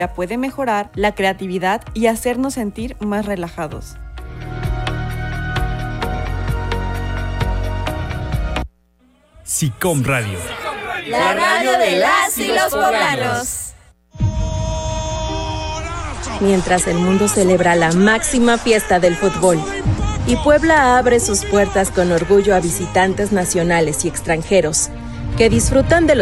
puede mejorar la creatividad y hacernos sentir más relajados. SICOM Radio. La radio de las y los poblanos. Mientras el mundo celebra la máxima fiesta del fútbol y Puebla abre sus puertas con orgullo a visitantes nacionales y extranjeros que disfrutan de los